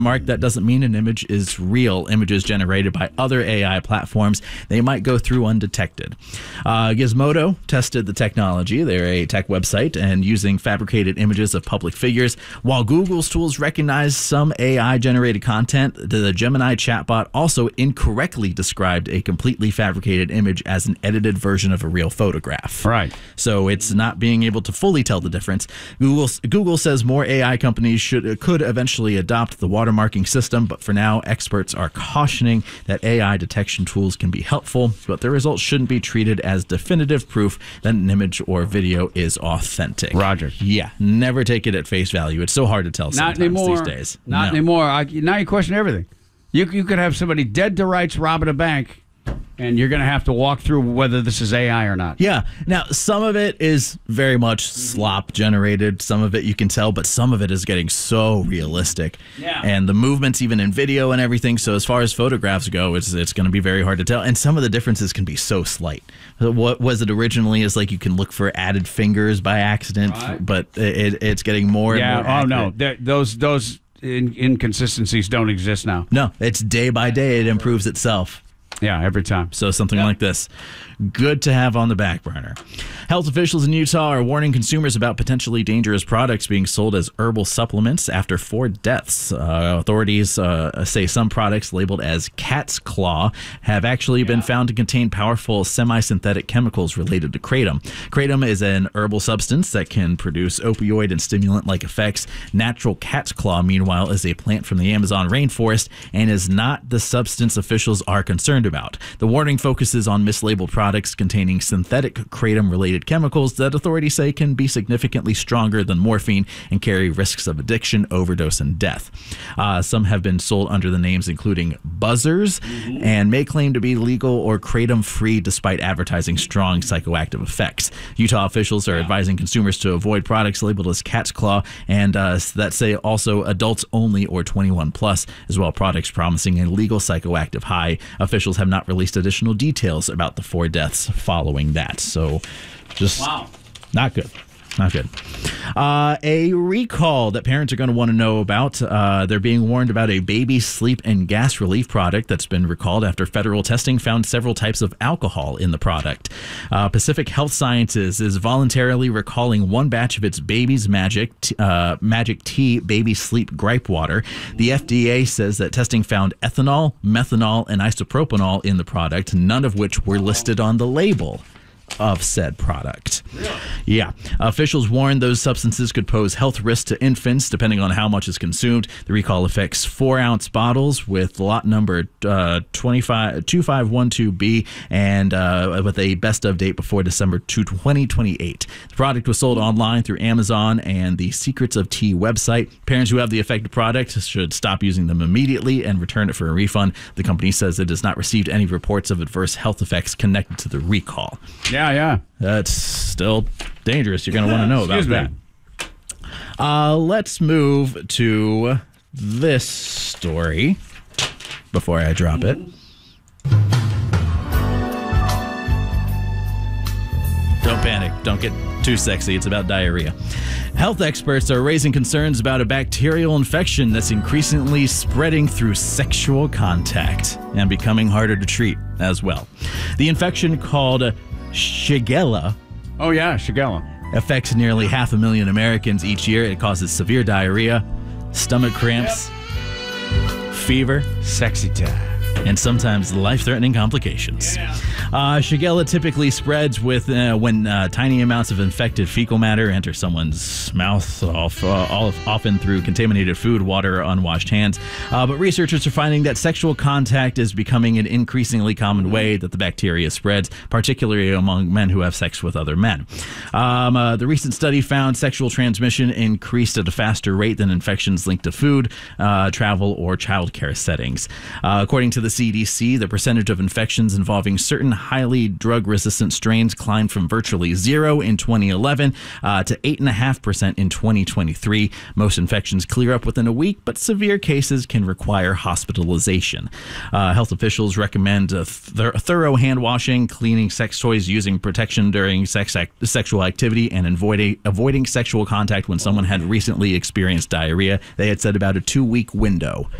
Mark, that doesn't mean an image is real. Images generated by other AI platforms, they might go through undetected. Gizmodo tested the technology. They're a tech website and using fabricated images of public figures. While Google's tools recognize some AI-generated content, the Gemini chatbot also incorrectly described a completely fabricated image as an edited version of a real photograph. Right. So it's not being able to fully tell the difference. Google says more AI companies could eventually adopt the watermarking system, but for now, experts are cautioning that AI detection tools can be helpful, but the results shouldn't be treated as definitive proof that an image or video is authentic. Roger. Yeah, never take it at face value. It's so hard to tell sometimes these days. Not anymore. Now you question everything. You could have somebody dead to rights robbing a bank, and you're going to have to walk through whether this is AI or not. Yeah. Now, some of it is very much slop generated. Some of it you can tell, but some of it is getting so realistic. Yeah. And the movements, even in video and everything. So as far as photographs go, it's going to be very hard to tell. And some of the differences can be so slight. What was it originally is like you can look for added fingers by accident, right. But it's getting more and more accurate. No. Those inconsistencies don't exist now. No, it's day by day it improves itself. Yeah, every time. So something like this. Good to have on the back burner. Health officials in Utah are warning consumers about potentially dangerous products being sold as herbal supplements after 4 deaths. Authorities say some products labeled as cat's claw have actually been found to contain powerful semi-synthetic chemicals related to kratom. Kratom is an herbal substance that can produce opioid and stimulant-like effects. Natural cat's claw, meanwhile, is a plant from the Amazon rainforest and is not the substance officials are concerned about. The warning focuses on mislabeled products containing synthetic kratom-related chemicals that authorities say can be significantly stronger than morphine and carry risks of addiction, overdose, and death. Some have been sold under the names including buzzers and may claim to be legal or kratom-free despite advertising strong psychoactive effects. Utah officials are advising consumers to avoid products labeled as cat's claw and that say also adults only or 21 plus, as well products promising a legal psychoactive high. Officials have not released additional details about the 4 deaths following that. So just not good. Not good. A recall that parents are going to want to know about. They're being warned about a baby sleep and gas relief product that's been recalled after federal testing found several types of alcohol in the product. Pacific Health Sciences is voluntarily recalling one batch of its Baby's Magic Tea Baby Sleep Gripe Water. The FDA says that testing found ethanol, methanol, and isopropanol in the product, none of which were listed on the label of said product. Really? Yeah. Officials warned those substances could pose health risks to infants depending on how much is consumed. The recall affects 4-ounce bottles with lot number 2512B and with a best of date before December 2028. The product was sold online through Amazon and the Secrets of Tea website. Parents who have the affected product should stop using them immediately and return it for a refund. The company says it has not received any reports of adverse health effects connected to the recall. Yeah. That's still dangerous. You're going to want to know about that. Let's move to this story before I drop it. Don't panic. Don't get too sexy. It's about diarrhea. Health experts are raising concerns about a bacterial infection that's increasingly spreading through sexual contact and becoming harder to treat as well. The infection called Shigella. Oh, yeah, Shigella. Affects nearly 500,000 Americans each year. It causes severe diarrhea, stomach cramps, fever, sexy time, and sometimes life-threatening complications. Shigella typically spreads when tiny amounts of infected fecal matter enter someone's mouth, often through contaminated food, water, or unwashed hands. But researchers are finding that sexual contact is becoming an increasingly common way that the bacteria spreads, particularly among men who have sex with other men. The recent study found sexual transmission increased at a faster rate than infections linked to food, travel, or childcare settings. According to the CDC, the percentage of infections involving certain highly drug-resistant strains climbed from virtually 0 in 2011 to 8.5% in 2023. Most infections clear up within a week, but severe cases can require hospitalization. Health officials recommend thorough hand washing, cleaning sex toys, using protection during sexual activity, and avoiding sexual contact when someone had recently experienced diarrhea. They had said about a 2-week window